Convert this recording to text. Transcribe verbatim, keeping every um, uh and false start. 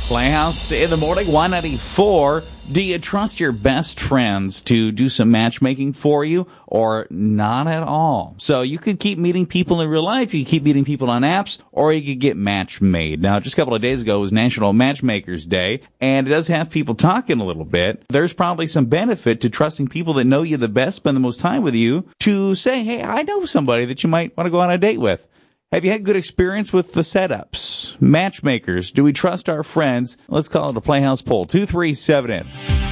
Playhouse in the morning, one ninety-four. Do you trust your best friends to do some matchmaking for you or not at all? So you could keep meeting people in real life, you could keep meeting people on apps, or you could get match made. Now, just a couple of days ago was National Matchmakers Day, and it does have people talking a little bit. There's probably some benefit to trusting people that know you the best, spend the most time with you, to say, hey, I know somebody that you might want to go on a date with. Have you had good experience with the setups? Matchmakers, do we trust our friends? Let's call it a Playhouse poll. two three seven eight.